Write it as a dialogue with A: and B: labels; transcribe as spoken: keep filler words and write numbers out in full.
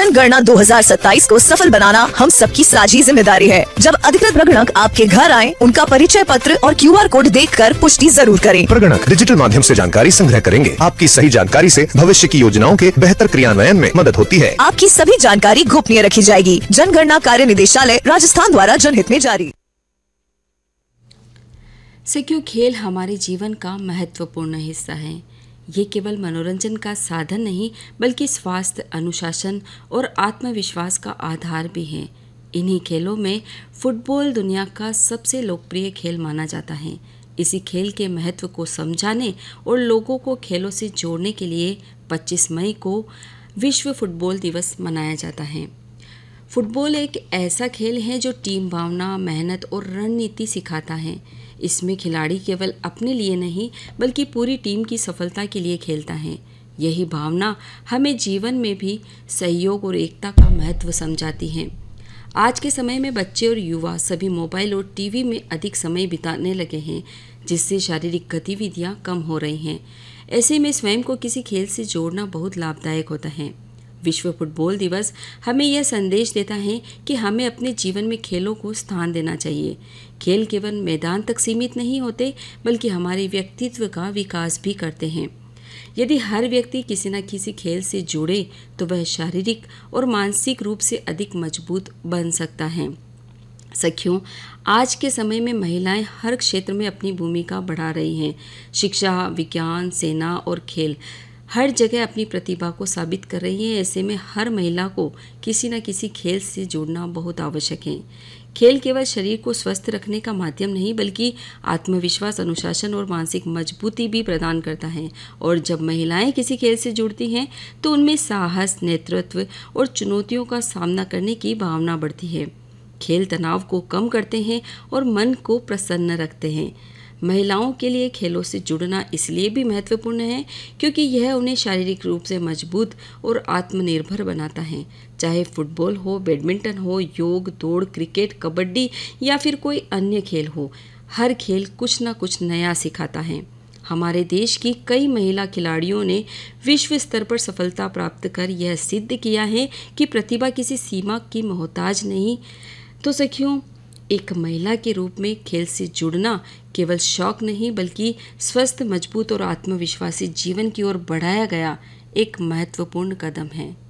A: जनगणना दो हज़ार सत्ताईस को सफल बनाना हम सबकी साझी जिम्मेदारी है। जब अधिकृत प्रगणक आपके घर आए, उनका परिचय पत्र और क्यू आर कोड देखकर पुष्टि जरूर करें।
B: प्रगणक डिजिटल माध्यम से जानकारी संग्रह करेंगे। आपकी सही जानकारी से भविष्य की योजनाओं के बेहतर क्रियान्वयन में मदद होती है।
A: आपकी सभी जानकारी गोपनीय रखी जाएगी। जनगणना कार्य निदेशालय राजस्थान द्वारा जनहित में जारी।
C: सखियों, खेल हमारे जीवन का महत्वपूर्ण हिस्सा है। ये केवल मनोरंजन का साधन नहीं बल्कि स्वास्थ्य, अनुशासन और आत्मविश्वास का आधार भी है। इन्हीं खेलों में फुटबॉल दुनिया का सबसे लोकप्रिय खेल माना जाता है। इसी खेल के महत्व को समझाने और लोगों को खेलों से जोड़ने के लिए पच्चीस मई को विश्व फुटबॉल दिवस मनाया जाता है। फुटबॉल एक ऐसा खेल है जो टीम भावना, मेहनत और रणनीति सिखाता है। इसमें खिलाड़ी केवल अपने लिए नहीं बल्कि पूरी टीम की सफलता के लिए खेलता है। यही भावना हमें जीवन में भी सहयोग और एकता का महत्व समझाती है। आज के समय में बच्चे और युवा सभी मोबाइल और टीवी में अधिक समय बिताने लगे हैं, जिससे शारीरिक गतिविधियां कम हो रही हैं। ऐसे में स्वयं को किसी खेल से जोड़ना बहुत लाभदायक होता है। विश्व फुटबॉल दिवस हमें यह संदेश देता है कि हमें अपने जीवन में खेलों को स्थान देना चाहिए। खेल केवल मैदान तक सीमित नहीं होते बल्कि हमारे व्यक्तित्व का विकास भी करते हैं। यदि हर व्यक्ति किसी न किसी खेल से जुड़े तो वह शारीरिक और मानसिक रूप से अधिक मजबूत बन सकता है। सखियों, आज के समय में महिलाएं हर क्षेत्र में अपनी भूमिका बढ़ा रही हैं। शिक्षा, विज्ञान, सेना और खेल हर जगह अपनी प्रतिभा को साबित कर रही है। ऐसे में हर महिला को किसी न किसी खेल से जुड़ना बहुत आवश्यक है। खेल केवल शरीर को स्वस्थ रखने का माध्यम नहीं बल्कि आत्मविश्वास, अनुशासन और मानसिक मजबूती भी प्रदान करता है। और जब महिलाएं किसी खेल से जुड़ती हैं तो उनमें साहस, नेतृत्व और चुनौतियों का सामना करने की भावना बढ़ती है। खेल तनाव को कम करते हैं और मन को प्रसन्न रखते हैं। महिलाओं के लिए खेलों से जुड़ना इसलिए भी महत्वपूर्ण है क्योंकि यह उन्हें शारीरिक रूप से मजबूत और आत्मनिर्भर बनाता है। चाहे फुटबॉल हो, बैडमिंटन हो, योग, दौड़, क्रिकेट, कबड्डी या फिर कोई अन्य खेल हो, हर खेल कुछ न कुछ नया सिखाता है। हमारे देश की कई महिला खिलाड़ियों ने विश्व स्तर पर सफलता प्राप्त कर यह सिद्ध किया है कि प्रतिभा किसी सीमा की मोहताज नहीं। तो सखियों, एक महिला के रूप में खेल से जुड़ना केवल शौक नहीं बल्कि स्वस्थ, मजबूत और आत्मविश्वासी जीवन की ओर बढ़ाया गया एक महत्वपूर्ण कदम है।